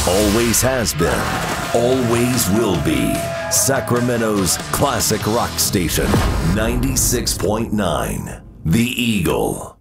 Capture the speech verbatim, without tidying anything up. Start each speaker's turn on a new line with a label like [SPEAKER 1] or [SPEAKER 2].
[SPEAKER 1] Always has been, always will be. Sacramento's classic rock station, ninety-six point nine, The Eagle.